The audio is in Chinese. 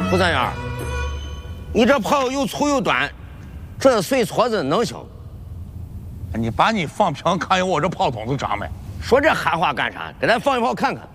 胡三元，你这炮又粗又短，这碎矬子能行？ 你把你放平看有我这炮筒子长没？ 说这喊话干啥？给咱放一炮看看。